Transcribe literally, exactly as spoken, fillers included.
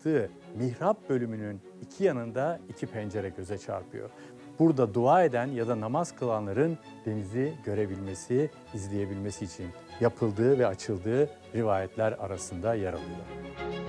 yaptığı mihrap bölümünün iki yanında iki pencere göze çarpıyor. Burada dua eden ya da namaz kılanların denizi görebilmesi, izleyebilmesi için yapıldığı ve açıldığı rivayetler arasında yer alıyor.